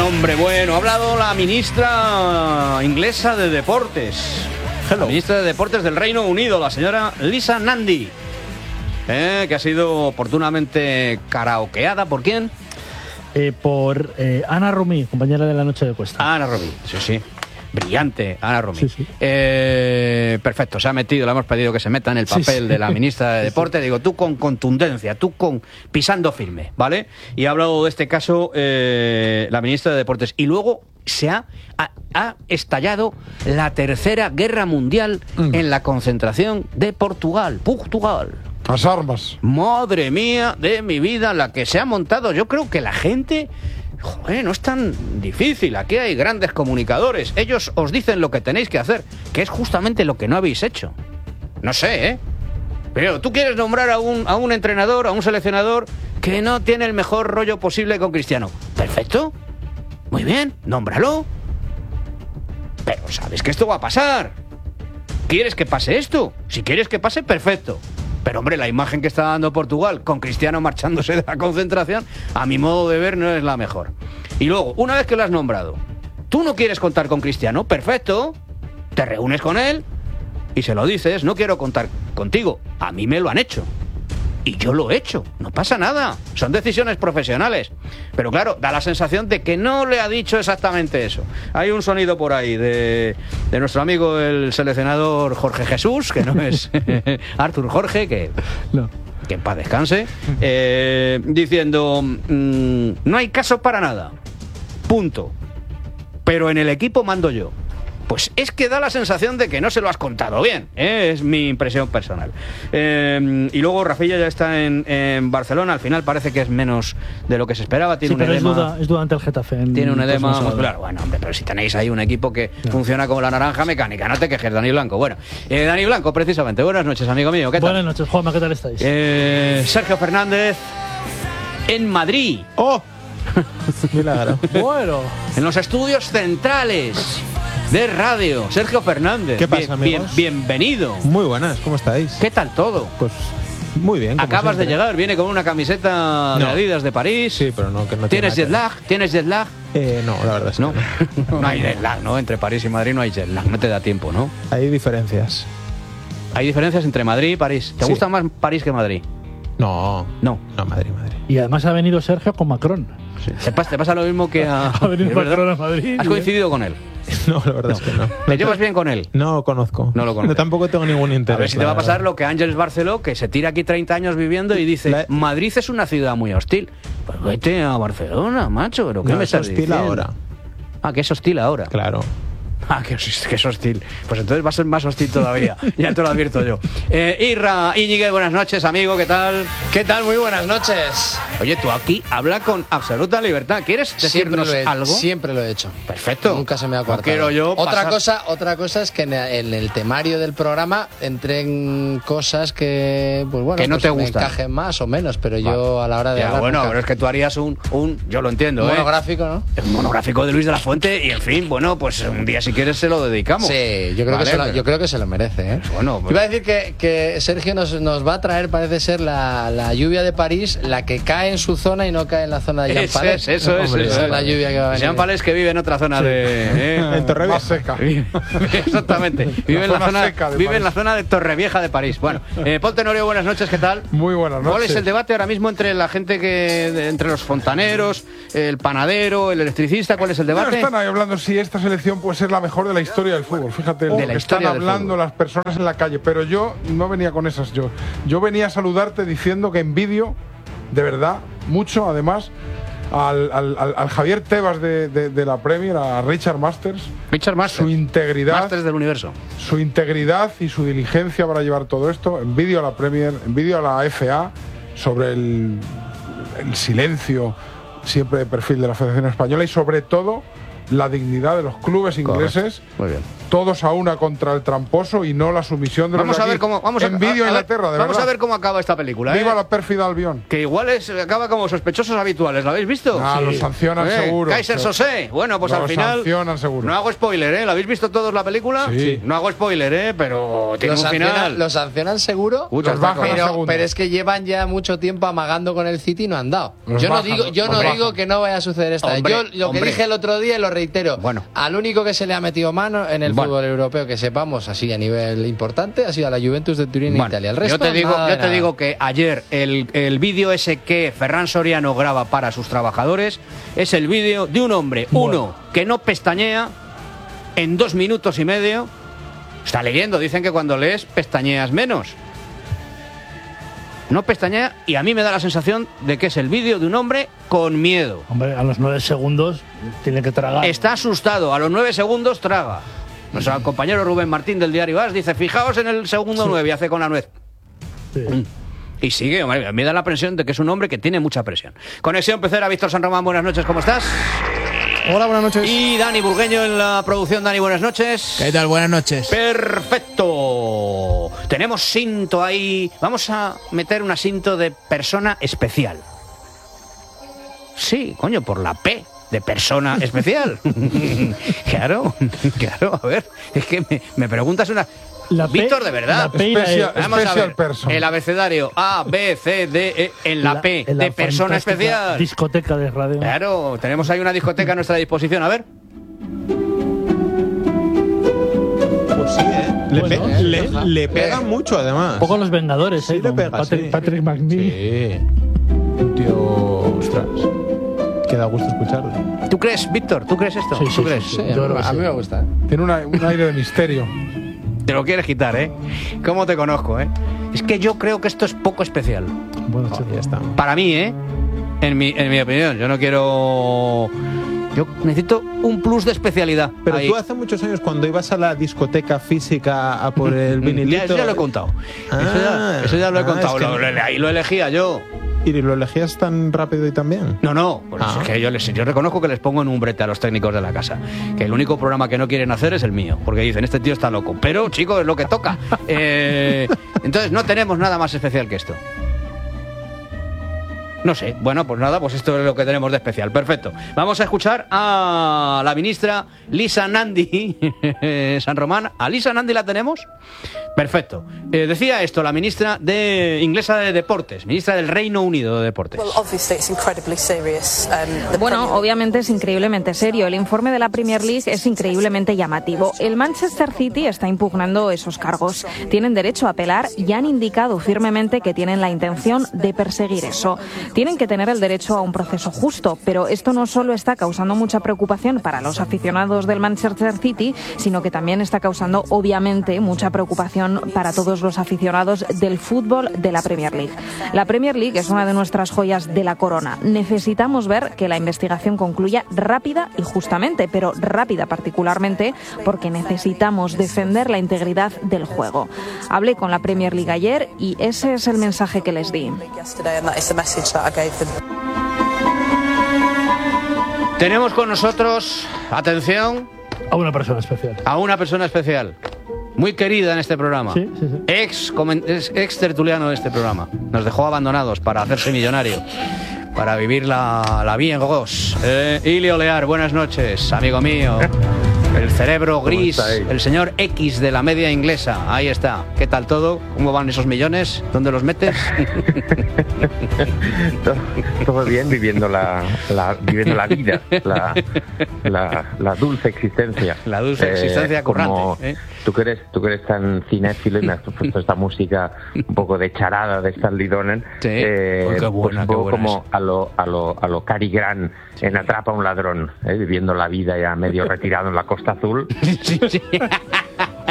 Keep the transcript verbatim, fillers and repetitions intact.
hombre bueno. Ha hablado la ministra inglesa de Deportes. Hello. La ministra de Deportes del Reino Unido, la señora Lisa Nandy. Eh, que ha sido oportunamente karaokeada. ¿Por quién? Eh, por eh, Ana Romí, compañera de La Noche de Cuesta. Ana Romí, sí, sí. Brillante, Ana Romí. Sí, sí. Eh, perfecto, se ha metido, le hemos pedido que se meta en el papel sí, sí. de la ministra de Deportes. Digo, tú con contundencia, tú con pisando firme, ¿vale? Y ha hablado de este caso eh, la ministra de Deportes. Y luego se ha, ha, ha estallado la tercera guerra mundial mm. en la concentración de Portugal. Portugal. Las armas. Madre mía de mi vida, la que se ha montado. Yo creo que la gente... Joder, no es tan difícil. Aquí hay grandes comunicadores. Ellos os dicen lo que tenéis que hacer, que es justamente lo que no habéis hecho. No sé, ¿eh? Pero tú quieres nombrar a un, a un entrenador, a un seleccionador que no tiene el mejor rollo posible con Cristiano. Perfecto. Muy bien, nómbralo. Pero sabes que esto va a pasar. ¿Quieres que pase esto? Si quieres que pase, perfecto. Pero, hombre, la imagen que está dando Portugal con Cristiano marchándose de la concentración, a mi modo de ver, no es la mejor. Y luego, una vez que lo has nombrado, tú no quieres contar con Cristiano, perfecto, te reúnes con él y se lo dices, no quiero contar contigo, a mí me lo han hecho. Y yo lo he hecho, no pasa nada, son decisiones profesionales. Pero claro, da la sensación de que no le ha dicho exactamente eso. Hay un sonido por ahí de, de nuestro amigo el seleccionador Jorge Jesús, que no es Artur Jorge, que, no. que en paz descanse, eh, diciendo, mmm, no hay caso para nada, punto. Pero en el equipo mando yo. Pues es que da la sensación de que no se lo has contado bien, ¿eh? Es mi impresión personal. Eh, y luego Rafilla ya está en, en Barcelona, al final parece que es menos de lo que se esperaba. Tiene sí, un pero edema, es duda, es duda ante el Getafe. En, tiene un edema muscular. Bueno, hombre, pero si tenéis ahí un equipo que no. funciona como la naranja mecánica, no te quejes, Dani Blanco. Bueno, eh, Dani Blanco, precisamente. Buenas noches, amigo mío. ¿Qué tal? Buenas noches, Juanma, ¿qué tal estáis? Eh, Sergio Fernández en Madrid. ¡Oh! Milagro. Bueno. En los estudios centrales de radio, Sergio Fernández. ¿Qué pasa, bien, amigos? Bien, bienvenido. Muy buenas, ¿cómo estáis? ¿Qué tal todo? Pues muy bien. Acabas siempre. de llegar, viene con una camiseta no. de Adidas de París. Sí, pero no, que no ¿Tienes tiene jet lag? ¿Tienes jet lag? Eh, no, la verdad es que no. No, no hay jet lag, ¿no? Entre París y Madrid no hay jet lag, no te da tiempo, ¿no? Hay diferencias. Hay diferencias entre Madrid y París. ¿Te sí. gusta más París que Madrid? No. No. No, Madrid, Madrid. Y además ha venido Sergio con Macron. Sí. ¿Te, pasa, ¿Te pasa lo mismo que a... ha venido Macron a Madrid? ¿Has coincidido con él? No, la verdad no. es que no. ¿Te llevas bien con él? No lo conozco. No lo conozco. No, tampoco tengo ningún interés. A ver si te va a pasar lo que Ángeles Barceló, que se tira aquí treinta años viviendo y dice, la... Madrid es una ciudad muy hostil. Pues vete a Barcelona, macho. ¿Pero qué no, me estás hostil diciendo? ahora. Ah, que es hostil ahora. Claro. Ah, que es, que es hostil. Pues entonces va a ser más hostil todavía. Ya te lo advierto yo. Eh, Irra Íñiguez, buenas noches, amigo. ¿Qué tal? ¿Qué tal? Muy buenas noches. Oye, tú aquí habla con absoluta libertad. ¿Quieres decirnos siempre he, algo? Siempre lo he hecho. Perfecto. Nunca se me ha cortado. No quiero yo otra pasar... cosa, otra cosa es que en el, en el temario del programa entren cosas que, pues bueno, que no pues te me gustan. encajen más o menos, pero vale. yo a la hora de ya, hablar bueno, nunca. pero es que tú harías un, un yo lo entiendo, un ¿eh? monográfico, ¿no? Un monográfico de Luis de la Fuente y en fin, bueno, pues un día si quieres se lo dedicamos. Sí, yo creo, vale, que, se lo, pero... yo creo que se lo merece, ¿eh? Bueno, pues... Iba a decir que, que Sergio nos, nos va a traer, parece ser, la, la lluvia de París, la que cae en su zona y no cae en la zona de Jean Palés. Eso es, eso es. Esa es la lluvia que va a venir. Jean Palés que vive en otra zona sí. de... Eh, en Torrevieja. seca. Exactamente. Vive, la en, la zona, zona vive en la zona de Torrevieja de París. Bueno, eh, Paul Tenorio, buenas noches, ¿qué tal? Muy buenas noches. ¿Cuál es el debate ahora mismo entre la gente que... entre los fontaneros, el panadero, el electricista? ¿Cuál es el debate? No, están ahí hablando si esta selección puede ser la mejor de la historia del fútbol. Fíjate lo que están hablando las personas en la calle. Pero yo no venía con esas. Yo, yo venía a saludarte diciendo que envidio, de verdad, mucho, además, al, al, al, al Javier Tebas de, de, de la Premier, a Richard Masters. Richard Masters. Su integridad. Masters del universo. Su integridad y su diligencia para llevar todo esto. Envidio a la Premier, envidio a la F A sobre el, el silencio siempre de perfil de la Federación Española y sobre todo la dignidad de los clubes ingleses. Correcto. Muy bien. todos a una contra el tramposo y no la sumisión de los Vamos de a ver aquí. cómo vamos a, Envidio a, a Inglaterra, de Vamos verdad. a ver cómo acaba esta película. Viva ¿eh? la pérfida Albión. Que igual es acaba como sospechosos habituales, ¿lo habéis visto? Ah, Sí. lo sancionan Eh, seguro. Kaiser Sosé. Bueno, pues Lo al final sancionan seguro. no hago spoiler, ¿eh? ¿La habéis visto todos la película? Sí. No hago spoiler, ¿eh? Pero tiene ¿Lo un sancionan, final. ¿Lo sancionan seguro? Uy, Los bajan a Pero, segundo. pero es que llevan ya mucho tiempo amagando con el City y no han dado. Los yo no bajan, digo, yo los no bajan. digo que no vaya a suceder esta vez. Hombre, Yo lo hombre. que dije el otro día y lo reitero. Bueno. Al único que se le ha metido mano en el Bueno. fútbol europeo que sepamos así a nivel importante ha sido a la Juventus de Turín en Bueno, Italia. El resto yo te digo, nada de yo te nada. digo que ayer el, el vídeo ese que Ferran Soriano graba para sus trabajadores es el vídeo de un hombre, uno, que no pestañea en dos minutos y medio. Está leyendo, dicen que cuando lees pestañeas menos. No pestañea y a mí me da la sensación de que es el vídeo de un hombre con miedo. Hombre, a los nueve segundos tiene que tragar. Está asustado, a los nueve segundos traga. Nuestro compañero Rubén Martín del Diario As dice, fijaos en el segundo Sí. nueve y hace con la nuez. Sí. Y sigue, hombre, me da la impresión de que es un hombre que tiene mucha presión. Conexión Pecera, Víctor San Román, buenas noches, ¿cómo estás? Hola, buenas noches. Y Dani Burgueño en la producción. Dani, buenas noches. ¿Qué tal? Buenas noches. Perfecto. Tenemos cinto ahí. Vamos a meter un asinto de persona especial. Sí, coño, por la P de persona especial. Claro, claro, a ver, es que me, me preguntas una... La P- Víctor, de verdad. la P y la E. Especial- Vamos a Special ver, person. el abecedario A, B, C, D, E, en la, P en la de persona fantástica especial. Discoteca de radio. Claro, tenemos ahí una discoteca a nuestra disposición, a ver. Pues sí, ¿eh? Le, Bueno, pe- sí, le, deja. le pega mucho, además. Un poco los Vengadores, Sí, ¿eh? le Con pega, Patrick, sí. Patrick McNee. Sí. Un tío... Ostras. Que da gusto escucharlo. ¿Tú crees, Víctor? ¿Tú crees esto? Sí, sí, ¿Tú crees? sí, Sí, Yo a, creo mí, que a mí sí. me gusta. Tiene una- un aire de misterio. Te lo quieres quitar, ¿eh? ¿Cómo te conozco, eh? Es que yo creo que esto es poco especial. Bueno, Oh, chico. ya está. Para mí, ¿eh? En mi, en mi opinión. Yo no quiero... Yo necesito un plus de especialidad. Pero ahí. tú hace muchos años cuando ibas a la discoteca física a por el vinilito... Ya, eso ya lo he contado. eso, ya, Ah, eso ya lo he ah, contado. es que- Lo- lo- ahí lo elegía yo. ¿Y lo elegías tan rápido y tan bien? No, no, pues Ah. es que yo, les, yo reconozco que les pongo en un brete a los técnicos de la casa. Que el único programa que no quieren hacer es el mío. Porque dicen, este tío está loco. Pero, chicos, es lo que toca. Eh, entonces, no tenemos nada más especial que esto. No sé. Bueno, pues nada, pues esto es lo que tenemos de especial. Perfecto. Vamos a escuchar a la ministra Lisa Nandy San Román. ¿A Lisa Nandy la tenemos? Perfecto. Eh, decía esto la ministra de inglesa de Deportes, ministra del Reino Unido de Deportes. Bueno, obviamente es increíblemente serio. El informe de la Premier League es increíblemente llamativo. El Manchester City está impugnando esos cargos. Tienen derecho a apelar y han indicado firmemente que tienen la intención de perseguir eso. Tienen que tener el derecho a un proceso justo, pero esto no solo está causando mucha preocupación para los aficionados del Manchester City, sino que también está causando, obviamente, mucha preocupación para todos los aficionados del fútbol de la Premier League. La Premier League es una de nuestras joyas de la corona. Necesitamos ver que la investigación concluya rápida y justamente, pero rápida particularmente, porque necesitamos defender la integridad del juego. Hablé con la Premier League ayer y ese es el mensaje que les di. Tenemos con nosotros, atención, A una persona especial. a una persona especial, muy querida en este programa. Sí, sí, sí. Ex, comen- es ex tertuliano de este programa. Nos dejó abandonados para hacerse millonario, para vivir la, la vida en Gogos. Eh, Ilio Lear, buenas noches, amigo mío. El cerebro gris, el señor X de la media inglesa. Ahí está. ¿Qué tal todo? ¿Cómo van esos millones? ¿Dónde los metes? todo, todo bien, viviendo la, la viviendo la vida, la, la, la dulce existencia. La dulce existencia como currante, ¿eh? Tú que eres, tú que eres tan cinéfilo y me has puesto esta música un poco de charada de Stanley Donen, Sí. eh, Uy, qué buena, pues un qué poco buena como a lo, a lo, a lo Cary Grant en Atrapa a un ladrón, ¿eh? Viviendo la vida ya medio retirado en la Costa Azul. Sí, sí.